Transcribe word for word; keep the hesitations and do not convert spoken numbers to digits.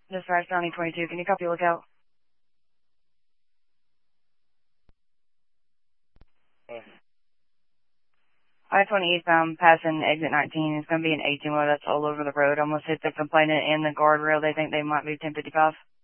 Dispatch County twenty-two, can you copy lookout? I twenty eastbound, passing exit nineteen. It's going to be an eighteen wheeler that's all over the road. Almost hit the complainant and the guardrail. They think they might be ten fifty-five.